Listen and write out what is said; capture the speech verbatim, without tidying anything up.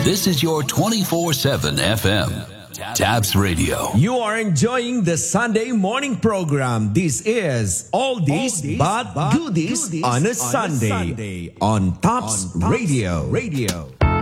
This is your twenty-four seven F M. Tabs Radio. You are enjoying the Sunday morning program. This is Oldies, Oldies but, but Goodies, goodies on a, on Sunday, a Sunday on Tops, on Tops Radio. Radio.